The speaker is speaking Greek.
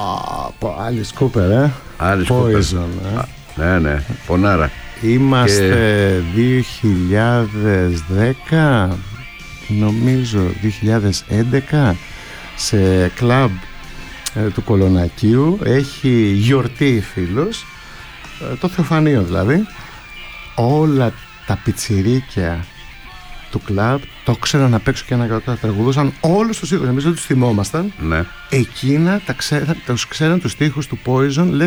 Alice Cooper, Alice Poison, Ναι, ναι, πονάρα. Είμαστε 2010, νομίζω 2011, σε κλαμπ του Κολονακίου. Έχει γιορτή φίλος, το Θεοφανείο δηλαδή. Όλα τα πιτσιρίκια του κλαμπ το ξέραν απ' έξω και τα τραγουδούσαν όλους τους ήχους. Εμείς δεν τους θυμόμασταν. Ναι. Εκείνα τους ξέραν τους στίχους του Poison.